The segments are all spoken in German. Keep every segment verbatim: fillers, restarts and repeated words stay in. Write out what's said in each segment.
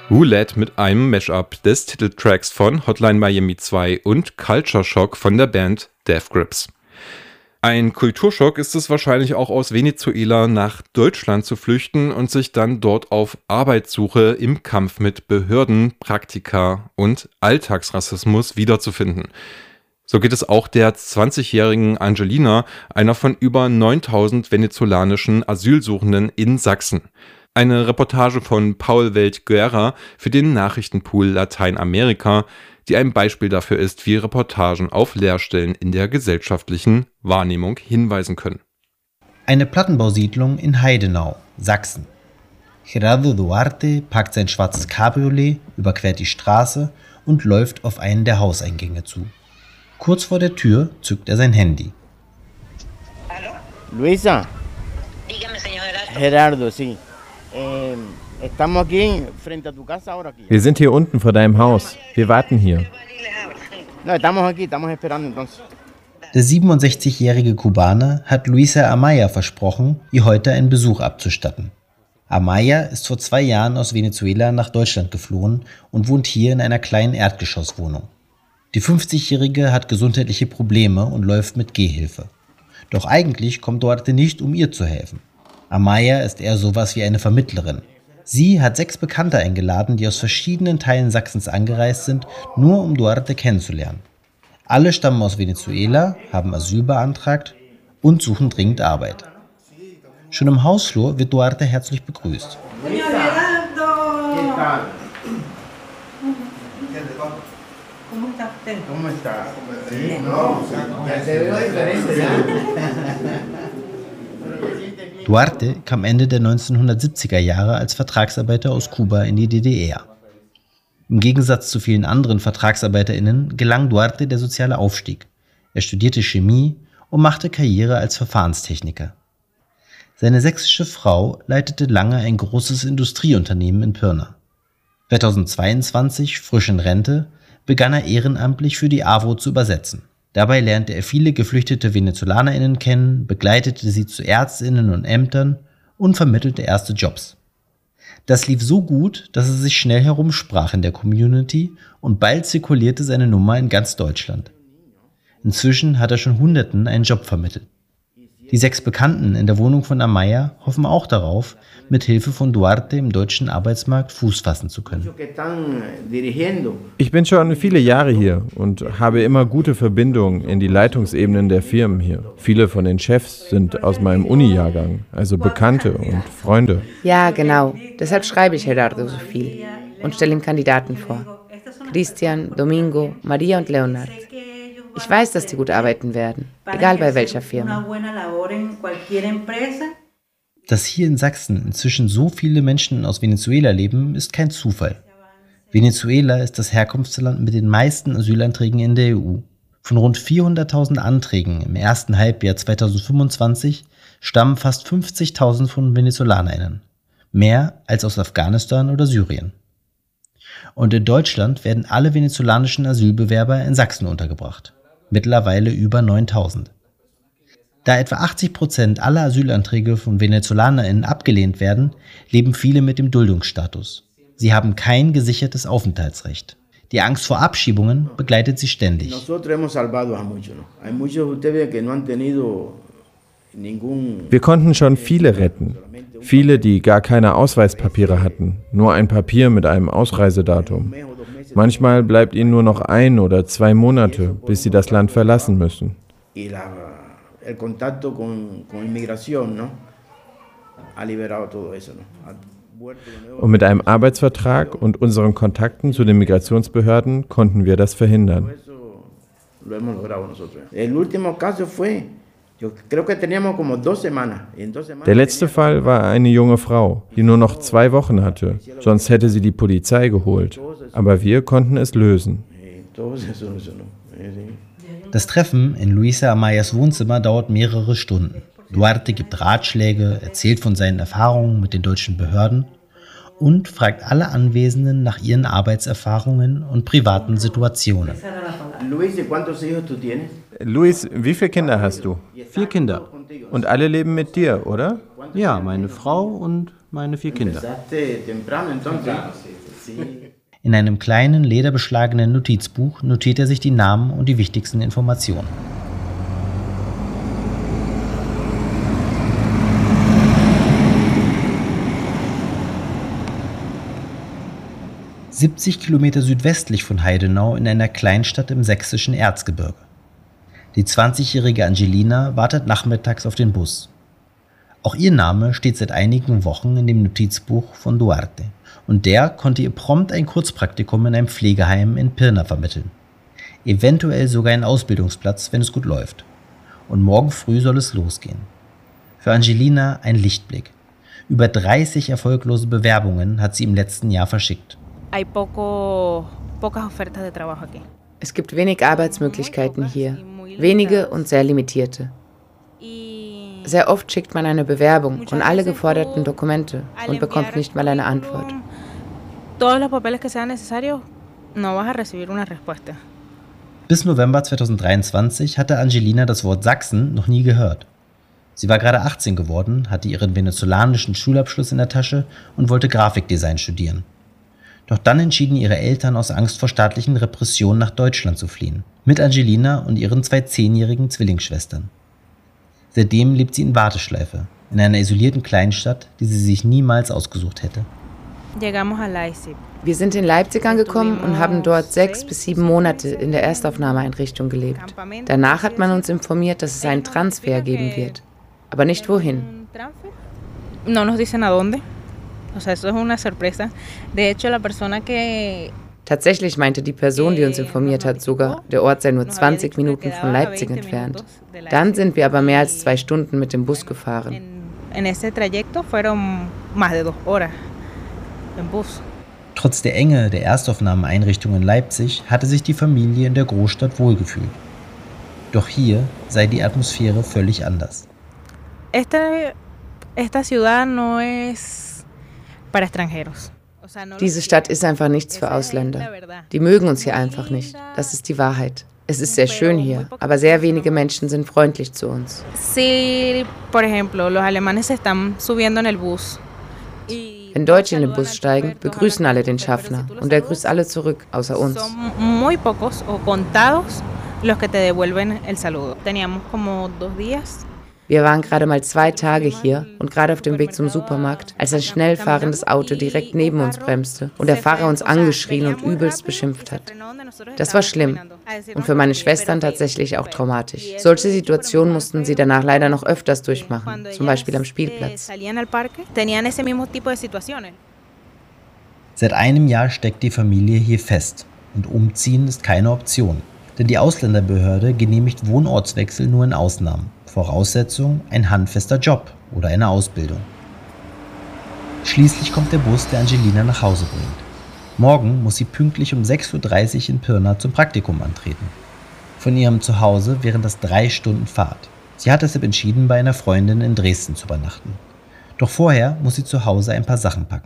Roulette mit einem Mashup des Titeltracks von Hotline Miami zwei und Culture Shock von der Band Death Grips. Ein Kulturschock ist es wahrscheinlich auch, aus Venezuela nach Deutschland zu flüchten und sich dann dort auf Arbeitssuche im Kampf mit Behörden, Praktika und Alltagsrassismus wiederzufinden. So geht es auch der zwanzigjährigen Angelina, einer von über neuntausend venezolanischen Asylsuchenden in Sachsen. Eine Reportage von Paul Welt-Guerra für den Nachrichtenpool Lateinamerika, die ein Beispiel dafür ist, wie Reportagen auf Leerstellen in der gesellschaftlichen Wahrnehmung hinweisen können. Eine Plattenbausiedlung in Heidenau, Sachsen. Gerardo Duarte packt sein schwarzes Cabriolet, überquert die Straße und läuft auf einen der Hauseingänge zu. Kurz vor der Tür zückt er sein Handy. Hallo? Luisa. Dígame, señor Gerardo. Gerardo, sí. Eh, estamos aquí frente a tu casa ahora aquí. Wir sind hier unten vor deinem Haus. Wir warten hier. No, estamos aquí, estamos esperando entonces. Der siebenundsechzigjährige Kubaner hat Luisa Amaya versprochen, ihr heute einen Besuch abzustatten. Amaya ist vor zwei Jahren aus Venezuela nach Deutschland geflohen und wohnt hier in einer kleinen Erdgeschosswohnung. Die fünfzigjährige hat gesundheitliche Probleme und läuft mit Gehhilfe. Doch eigentlich kommt Duarte nicht, um ihr zu helfen. Amaya ist eher sowas wie eine Vermittlerin. Sie hat sechs Bekannte eingeladen, die aus verschiedenen Teilen Sachsens angereist sind, nur um Duarte kennenzulernen. Alle stammen aus Venezuela, haben Asyl beantragt und suchen dringend Arbeit. Schon im Hausflur wird Duarte herzlich begrüßt. Duarte kam Ende der neunzehnhundertsiebziger Jahre als Vertragsarbeiter aus Kuba in die D D R. Im Gegensatz zu vielen anderen VertragsarbeiterInnen gelang Duarte der soziale Aufstieg. Er studierte Chemie und machte Karriere als Verfahrenstechniker. Seine sächsische Frau leitete lange ein großes Industrieunternehmen in Pirna. zweitausendzweiundzwanzig, frisch in Rente, begann er ehrenamtlich für die A W O zu übersetzen. Dabei lernte er viele geflüchtete VenezolanerInnen kennen, begleitete sie zu ÄrztInnen und Ämtern und vermittelte erste Jobs. Das lief so gut, dass er sich schnell herumsprach in der Community und bald zirkulierte seine Nummer in ganz Deutschland. Inzwischen hat er schon Hunderten einen Job vermittelt. Die sechs Bekannten in der Wohnung von Amaya hoffen auch darauf, mit Hilfe von Duarte im deutschen Arbeitsmarkt Fuß fassen zu können. Ich bin schon viele Jahre hier und habe immer gute Verbindungen in die Leitungsebenen der Firmen hier. Viele von den Chefs sind aus meinem Uni-Jahrgang, also Bekannte und Freunde. Ja, genau. Deshalb schreibe ich Gerardo so viel und stelle ihm Kandidaten vor. Christian, Domingo, Maria und Leonard. Ich weiß, dass die gut arbeiten werden, egal bei welcher Firma. Dass hier in Sachsen inzwischen so viele Menschen aus Venezuela leben, ist kein Zufall. Venezuela ist das Herkunftsland mit den meisten Asylanträgen in der E U. Von rund vierhunderttausend Anträgen im ersten Halbjahr zweitausendfünfundzwanzig stammen fast fünfzigtausend von VenezolanerInnen. Mehr als aus Afghanistan oder Syrien. Und in Deutschland werden alle venezolanischen Asylbewerber in Sachsen untergebracht. Mittlerweile über neuntausend. Da etwa achtzig Prozent aller Asylanträge von VenezolanerInnen abgelehnt werden, leben viele mit dem Duldungsstatus. Sie haben kein gesichertes Aufenthaltsrecht. Die Angst vor Abschiebungen begleitet sie ständig. Wir konnten schon viele retten. Viele, die gar keine Ausweispapiere hatten, nur ein Papier mit einem Ausreisedatum. Manchmal bleibt ihnen nur noch ein oder zwei Monate, bis sie das Land verlassen müssen. Und mit einem Arbeitsvertrag und unseren Kontakten zu den Migrationsbehörden konnten wir das verhindern. Der letzte Fall war eine junge Frau, die nur noch zwei Wochen hatte, sonst hätte sie die Polizei geholt. Aber wir konnten es lösen. Das Treffen in Luisa Amayas Wohnzimmer dauert mehrere Stunden. Duarte gibt Ratschläge, erzählt von seinen Erfahrungen mit den deutschen Behörden und fragt alle Anwesenden nach ihren Arbeitserfahrungen und privaten Situationen. Luis, wie viele Kinder hast du? Vier Kinder. Und alle leben mit dir, oder? Ja, meine Frau und meine vier Kinder. In einem kleinen, lederbeschlagenen Notizbuch notiert er sich die Namen und die wichtigsten Informationen. siebzig Kilometer südwestlich von Heidenau in einer Kleinstadt im sächsischen Erzgebirge. Die zwanzigjährige Angelina wartet nachmittags auf den Bus. Auch ihr Name steht seit einigen Wochen in dem Notizbuch von Duarte. Und der konnte ihr prompt ein Kurzpraktikum in einem Pflegeheim in Pirna vermitteln. Eventuell sogar einen Ausbildungsplatz, wenn es gut läuft. Und morgen früh soll es losgehen. Für Angelina ein Lichtblick. Über dreißig erfolglose Bewerbungen hat sie im letzten Jahr verschickt. Es gibt wenig Arbeitsmöglichkeiten hier, wenige und sehr limitierte. Sehr oft schickt man eine Bewerbung und alle geforderten Dokumente und bekommt nicht mal eine Antwort. Bis November zweitausenddreiundzwanzig hatte Angelina das Wort Sachsen noch nie gehört. Sie war gerade achtzehn geworden, hatte ihren venezolanischen Schulabschluss in der Tasche und wollte Grafikdesign studieren. Doch dann entschieden ihre Eltern aus Angst vor staatlichen Repressionen nach Deutschland zu fliehen, mit Angelina und ihren zwei zehnjährigen Zwillingsschwestern. Seitdem lebt sie in Warteschleife, in einer isolierten Kleinstadt, die sie sich niemals ausgesucht hätte. Wir sind in Leipzig angekommen und haben dort sechs bis sieben Monate in der Erstaufnahmeeinrichtung gelebt. Danach hat man uns informiert, dass es einen Transfer geben wird, aber nicht wohin. Tatsächlich meinte die Person, die uns informiert hat, sogar, der Ort sei nur zwanzig Minuten von Leipzig entfernt. Dann sind wir aber mehr als zwei Stunden mit dem Bus gefahren. Trotz der Enge der Erstaufnahmeeinrichtung in Leipzig hatte sich die Familie in der Großstadt wohlgefühlt. Doch hier sei die Atmosphäre völlig anders. Diese Stadt ist einfach nichts für Ausländer. Die mögen uns hier einfach nicht. Das ist die Wahrheit. Es ist sehr schön hier, aber sehr wenige Menschen sind freundlich zu uns. Wenn Deutsche in den Bus steigen, begrüßen alle den Schaffner und er grüßt alle zurück, außer uns. Wir waren gerade mal zwei Tage hier und gerade auf dem Weg zum Supermarkt, als ein schnell fahrendes Auto direkt neben uns bremste und der Fahrer uns angeschrien und übelst beschimpft hat. Das war schlimm und für meine Schwestern tatsächlich auch traumatisch. Solche Situationen mussten sie danach leider noch öfters durchmachen, zum Beispiel am Spielplatz. Seit einem Jahr steckt die Familie hier fest und umziehen ist keine Option. Denn die Ausländerbehörde genehmigt Wohnortswechsel nur in Ausnahmen. Voraussetzung ein handfester Job oder eine Ausbildung. Schließlich kommt der Bus, der Angelina nach Hause bringt. Morgen muss sie pünktlich um sechs Uhr dreißig in Pirna zum Praktikum antreten. Von ihrem Zuhause wären das drei Stunden Fahrt. Sie hat deshalb entschieden, bei einer Freundin in Dresden zu übernachten. Doch vorher muss sie zu Hause ein paar Sachen packen.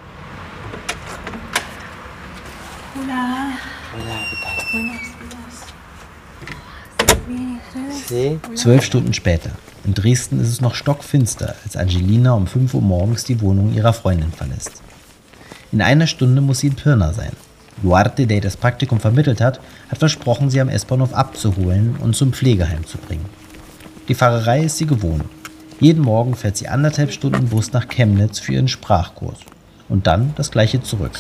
Zwölf Stunden später. In Dresden ist es noch stockfinster, als Angelina um fünf Uhr morgens die Wohnung ihrer Freundin verlässt. In einer Stunde muss sie in Pirna sein. Duarte, der ihr das Praktikum vermittelt hat, hat versprochen, sie am S-Bahnhof abzuholen und zum Pflegeheim zu bringen. Die Fahrerei ist sie gewohnt. Jeden Morgen fährt sie anderthalb Stunden Bus nach Chemnitz für ihren Sprachkurs. Und dann das gleiche zurück.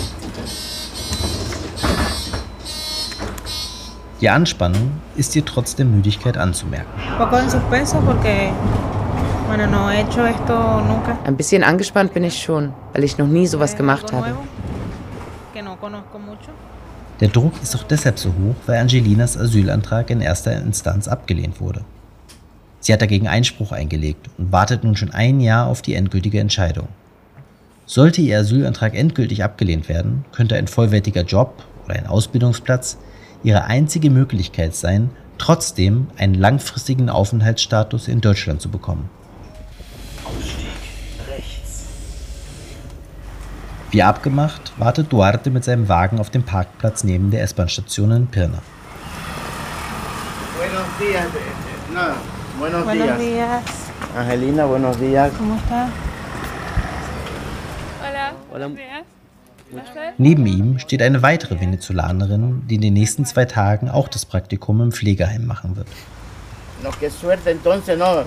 Die Anspannung ist ihr trotz der Müdigkeit anzumerken. Ein bisschen angespannt bin ich schon, weil ich noch nie sowas gemacht habe. Der Druck ist auch deshalb so hoch, weil Angelinas Asylantrag in erster Instanz abgelehnt wurde. Sie hat dagegen Einspruch eingelegt und wartet nun schon ein Jahr auf die endgültige Entscheidung. Sollte ihr Asylantrag endgültig abgelehnt werden, könnte ein vollwertiger Job oder ein Ausbildungsplatz ihre einzige Möglichkeit sein, trotzdem einen langfristigen Aufenthaltsstatus in Deutschland zu bekommen. Ausstieg rechts. Wie abgemacht, wartet Duarte mit seinem Wagen auf dem Parkplatz neben der S-Bahn-Station in Pirna. Buenos días. No, buenos, Buenos días. días. Angelina, buenos días. ¿Cómo está? Hola. Hola. Buenos días. Neben ihm steht eine weitere Venezolanerin, die in den nächsten zwei Tagen auch das Praktikum im Pflegeheim machen wird. No, qué suerte entonces, no.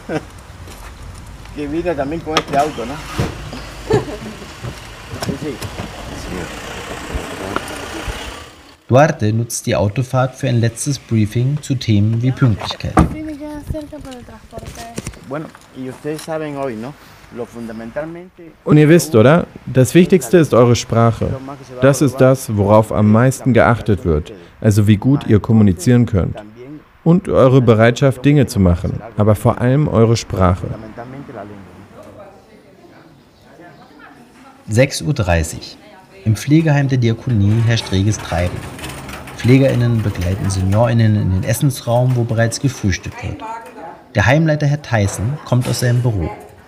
Que vine también con este auto, ¿no? Sí, sí. Duarte nutzt die Autofahrt für ein letztes Briefing zu Themen wie Pünktlichkeit. Bueno, y ustedes saben hoy, ¿no? Lo fundamentalmente. Und ihr wisst, oder? Das Wichtigste ist eure Sprache. Das ist das, worauf am meisten geachtet wird. Also wie gut ihr kommunizieren könnt. Und eure Bereitschaft, Dinge zu machen. Aber vor allem eure Sprache. sechs Uhr dreißig. Im Pflegeheim der Diakonie herrscht reges Treiben. PflegerInnen begleiten SeniorInnen in den Essensraum, wo bereits gefrühstückt wird. Der Heimleiter Herr Tyson kommt aus seinem Büro.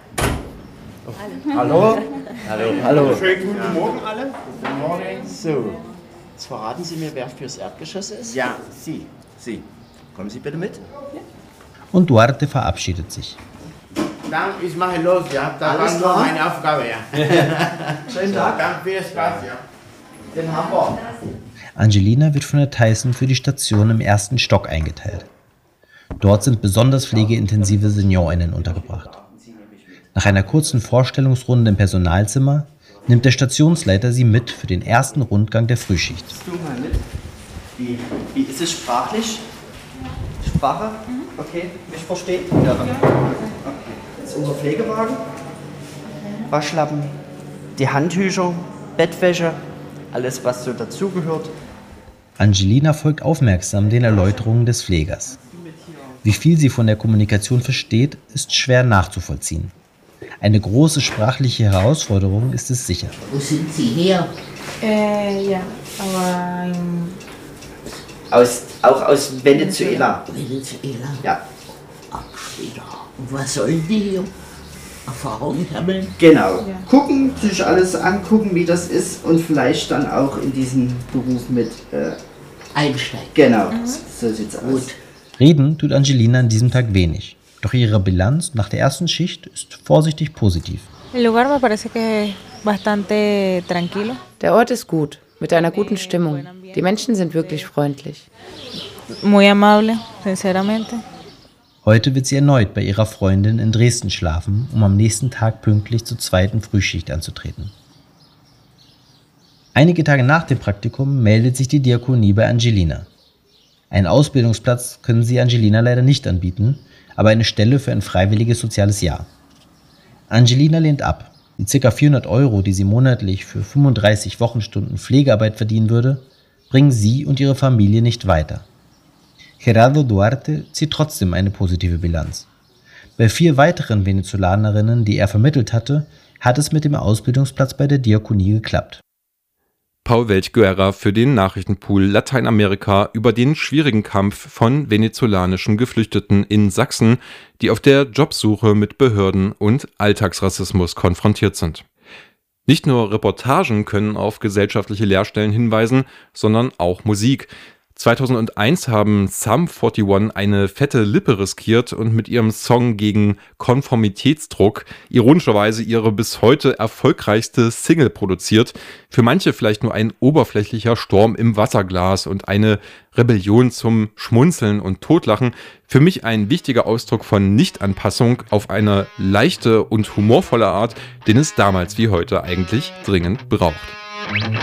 Hallo? Hallo, hallo. Schönen guten Morgen alle. Guten Morgen. So, jetzt verraten Sie mir, wer fürs Erdgeschoss ist? Ja, Sie. Sie. Kommen Sie bitte mit. Und Duarte verabschiedet sich. Dann ich mache los, ja. Da Alles war klar? nur meine Aufgabe, ja. Schönen Tag. Dann viel Spaß, ja. Den haben wir. Angelina wird von Herrn Tyson für die Station im ersten Stock eingeteilt. Dort sind besonders pflegeintensive SeniorInnen untergebracht. Nach einer kurzen Vorstellungsrunde im Personalzimmer nimmt der Stationsleiter sie mit für den ersten Rundgang der Frühschicht. Du mal mit. Wie, wie ist es sprachlich? Sprache? Okay, mich versteht? Ja. Okay. Das ist unser Pflegewagen. Waschlappen, die Handtücher, Bettwäsche, alles was so dazugehört. Angelina folgt aufmerksam den Erläuterungen des Pflegers. Wie viel sie von der Kommunikation versteht, ist schwer nachzuvollziehen. Eine große sprachliche Herausforderung ist es sicher. Wo sind Sie her? Äh, ja, aber ähm, Aus, auch aus Venezuela. Venezuela. Ja, Ach, ja. Und was sollen die hier? Erfahrungen sammeln? genau. Gucken, sich alles angucken, wie das ist und vielleicht dann auch in diesen Beruf mit. Äh, Einsteigen. genau, so sieht's aus. Gut. Reden tut Angelina an diesem Tag wenig. Doch ihre Bilanz nach der ersten Schicht ist vorsichtig positiv. el lugar me parece que es bastante tranquilo. Der Ort ist gut, mit einer guten Stimmung. Die Menschen sind wirklich freundlich. Muy amable, sinceramente. Heute wird sie erneut bei ihrer Freundin in Dresden schlafen, um am nächsten Tag pünktlich zur zweiten Frühschicht anzutreten. Einige Tage nach dem Praktikum meldet sich die Diakonie bei Angelina. Einen Ausbildungsplatz können sie Angelina leider nicht anbieten, aber eine Stelle für ein freiwilliges soziales Jahr. Angelina lehnt ab. Die ca. vierhundert Euro, die sie monatlich für fünfunddreißig Wochenstunden Pflegearbeit verdienen würde, bringen sie und ihre Familie nicht weiter. Gerardo Duarte zieht trotzdem eine positive Bilanz. Bei vier weiteren Venezolanerinnen, die er vermittelt hatte, hat es mit dem Ausbildungsplatz bei der Diakonie geklappt. Paul Welch-Guerra für den Nachrichtenpool Lateinamerika über den schwierigen Kampf von venezolanischen Geflüchteten in Sachsen, die auf der Jobsuche mit Behörden und Alltagsrassismus konfrontiert sind. Nicht nur Reportagen können auf gesellschaftliche Leerstellen hinweisen, sondern auch Musik. zweitausendeins haben Sum einundvierzig eine fette Lippe riskiert und mit ihrem Song gegen Konformitätsdruck ironischerweise ihre bis heute erfolgreichste Single produziert. Für manche vielleicht nur ein oberflächlicher Sturm im Wasserglas und eine Rebellion zum Schmunzeln und Totlachen. Für mich ein wichtiger Ausdruck von Nichtanpassung auf eine leichte und humorvolle Art, den es damals wie heute eigentlich dringend braucht.